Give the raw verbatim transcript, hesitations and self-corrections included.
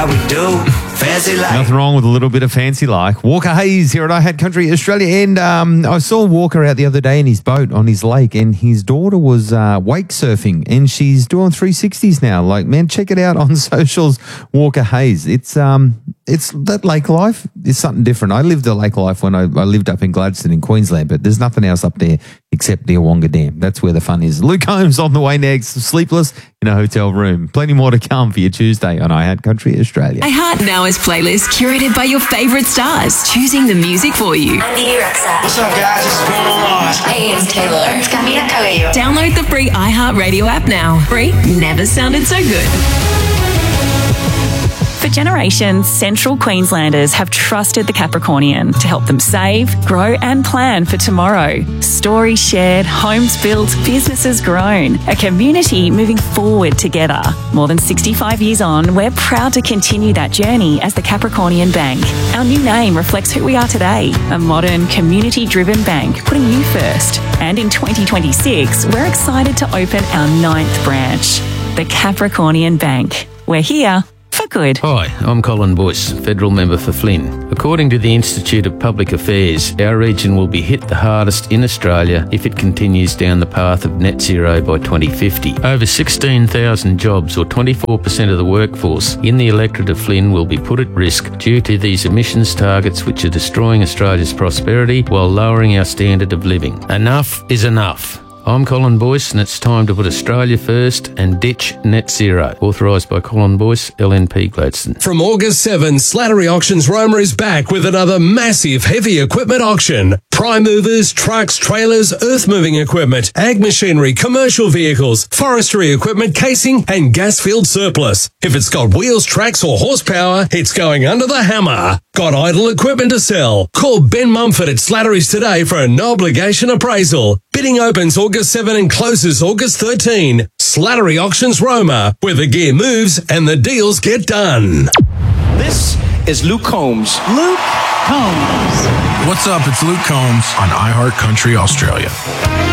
how we do. Fancy like. Nothing wrong with a little bit of fancy like. Walker Hayes here at I Had Country Australia. And um, I saw Walker out the other day in his boat on his lake, and his daughter was uh, wake surfing, and she's doing three sixties now. Like, man, check it out on socials, Walker Hayes. It's um, it's that lake life is something different. I lived a lake life when I, I lived up in Gladstone in Queensland, but there's nothing else up there except the Wonga Dam. That's where the fun is. Luke Holmes on the way next, sleepless in a hotel room. Plenty more to come for your Tuesday on I Had Country Australia. iHeart Now is playlist curated by your favourite stars, choosing the music for you. I'm Didi Rexa. What's up, guys? This is Bruno Mars. Hey, it's Taylor. It's Camila Cabello. Download the free iHeart Radio app now. Free never sounded so good. For generations, Central Queenslanders have trusted the Capricornian to help them save, grow and plan for tomorrow. Stories shared, homes built, businesses grown. A community moving forward together. More than sixty-five years on, we're proud to continue that journey as the Capricornian Bank. Our new name reflects who we are today, a modern, community-driven bank putting you first. And in twenty twenty-six, we're excited to open our ninth branch, the Capricornian Bank. We're here for good. Hi, I'm Colin Boyce, Federal Member for Flynn. According to the Institute of Public Affairs, our region will be hit the hardest in Australia if it continues down the path of net zero by twenty fifty. Over sixteen thousand jobs, or twenty-four percent of the workforce in the electorate of Flynn, will be put at risk due to these emissions targets which are destroying Australia's prosperity while lowering our standard of living. Enough is enough. I'm Colin Boyce, and it's time to put Australia first and ditch net zero. Authorised by Colin Boyce, L N P Gladstone. From August seventh, Slattery Auctions Roma is back with another massive heavy equipment auction. Prime movers, trucks, trailers, earth-moving equipment, ag machinery, commercial vehicles, forestry equipment, casing, and gas field surplus. If it's got wheels, tracks, or horsepower, it's going under the hammer. Got idle equipment to sell? Call Ben Mumford at Slattery's today for a no-obligation appraisal. Bidding opens August seventh and closes August thirteenth. Slattery Auctions Roma, where the gear moves and the deals get done. This is Luke Combs. Luke Combs. What's up? It's Luke Combs on I Heart Country Australia.